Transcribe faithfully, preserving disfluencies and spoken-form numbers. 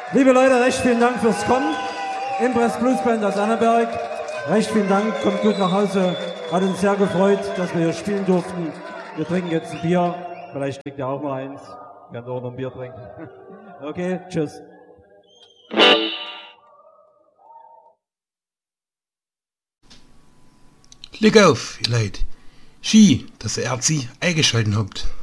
Liebe Leute, recht vielen Dank fürs Kommen. Impress Blues Band aus Annaberg. Recht vielen Dank, kommt gut nach Hause. Hat uns sehr gefreut, dass wir hier spielen durften. Wir trinken jetzt ein Bier. Vielleicht trinkt ihr auch mal eins. Könnt ihr auch noch ein Bier trinken. Okay, tschüss. Glück auf, ihr Leute. Schön, dass ihr R C eingeschaltet habt.